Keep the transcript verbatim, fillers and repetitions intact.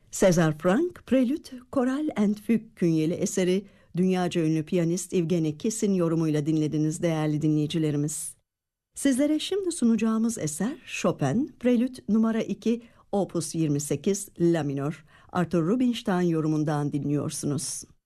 César Franck, Prelüt, Koral and Fugue künyeli eseri dünyaca ünlü piyanist Evgeny Kissin yorumuyla dinlediniz değerli dinleyicilerimiz. Sizlere şimdi sunacağımız eser Chopin, Prelüt numara iki, Opus yirmi sekiz, La minör, Arthur Rubinstein yorumundan dinliyorsunuz.